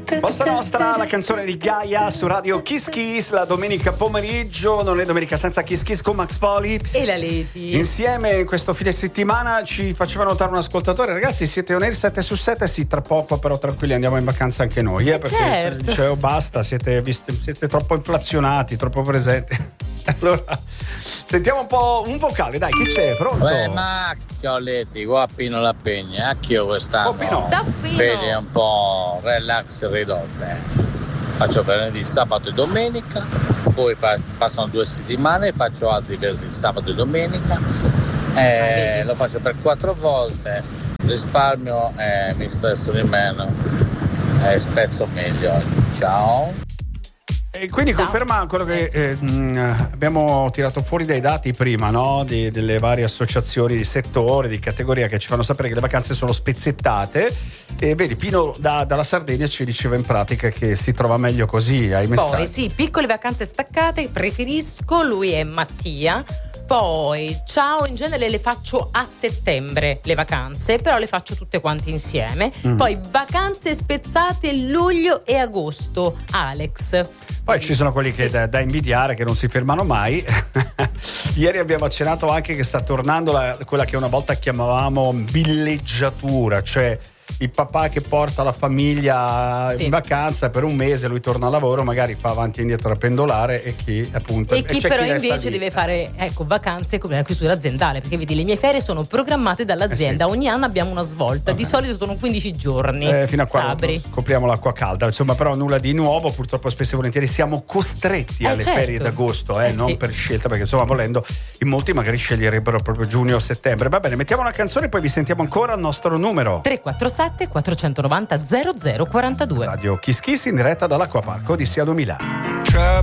Bossa Nostra, la canzone di Gaia su Radio Kiss Kiss, la domenica pomeriggio, non è domenica senza Kiss Kiss con Max Poli e la Leti. Insieme questo fine settimana ci faceva notare un ascoltatore: ragazzi, siete on air 7 su 7, sì, tra poco, però tranquilli, andiamo in vacanza anche noi, perché certo. dice, oh, basta, siete troppo inflazionati, troppo presenti. Allora, sentiamo un po' un vocale, dai, chi c'è? Pronto? Max, ciao Leti, qua Pino La Pegna, anch'io quest'anno. Oh, Pino. Ciao Pino. Vedi un po' relax ridotte. Faccio venerdì, sabato e domenica, poi passano 2 settimane, faccio altri venerdì, sabato e domenica, lo faccio per 4 volte, risparmio e mi stresso di meno e spezzo meglio. Ciao. E quindi conferma quello che abbiamo tirato fuori dai dati prima, no? Delle varie associazioni di settore, di categoria, che ci fanno sapere che le vacanze sono spezzettate. E vedi, Pino dalla Sardegna ci diceva in pratica che si trova meglio così, ai messaggi. Poi sì, piccole vacanze staccate, preferisco, lui è Mattia. Poi, ciao, in genere le faccio a settembre le vacanze, però le faccio tutte quante insieme. Poi vacanze spezzate luglio e agosto, Alex. Poi ci sono quelli che da invidiare, che non si fermano mai. Ieri abbiamo accennato anche che sta tornando quella che una volta chiamavamo villeggiatura, cioè il papà che porta la famiglia in vacanza per un mese, lui torna a lavoro, magari fa avanti e indietro a pendolare, e chi appunto però invece deve fare vacanze come la chiusura aziendale, perché vedi, le mie ferie sono programmate dall'azienda, ogni anno abbiamo una svolta, di solito sono 15 giorni fino a quando scopriamo l'acqua calda, insomma, però nulla di nuovo, purtroppo spesso e volentieri siamo costretti alle ferie d'agosto, non per scelta, perché insomma, volendo, in molti magari sceglierebbero proprio giugno o settembre. Va bene, mettiamo una canzone e poi vi sentiamo ancora al nostro numero 347 490 0042. Radio Kiss Kiss in diretta dall'Acquaparco di Siado Milano. Trap